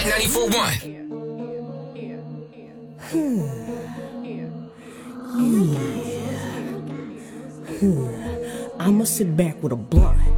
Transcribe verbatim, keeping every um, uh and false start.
Hot ninety-four point one. Hmm. Yeah. Hmm. I'ma sit back with a blunt.